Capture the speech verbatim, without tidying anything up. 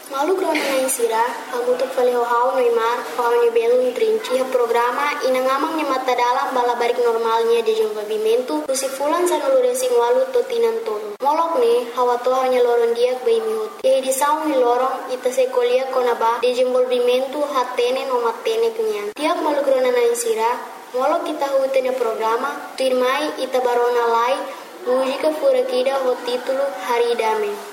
Malu krona na insira, hamutu faleo hau Neymar, hau ni belum trinci programa inangamang ni mata dalam balabarik normalnya di desenvolvimento, kusi fulan sanulu resing walu totinan tonu. Molok ni, hawa toha hanya lorong diak bayi mihut. Ye di saung ni lorong, ita sekolia konaba, desenvolvimento hatene no matene kenyan. Tiap malu krona na insira, molok kita hutenya programa, tuirmai ita barona lai, mujika furakida ho titulo Hari Dame.